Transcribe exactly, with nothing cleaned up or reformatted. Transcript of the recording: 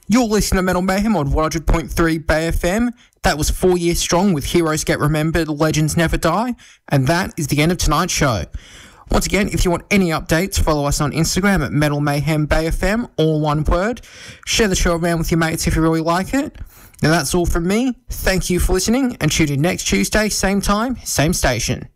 You're listening to Metal Mayhem on one hundred point three Bay F M. That was Four Years Strong with Heroes Get Remembered, Legends Never Die. And that is the end of tonight's show. Once again, if you want any updates, follow us on Instagram at Metal Mayhem Bay F M, all one word. Share the show around with your mates if you really like it. Now that's all from me. Thank you for listening, and tune in next Tuesday, same time, same station.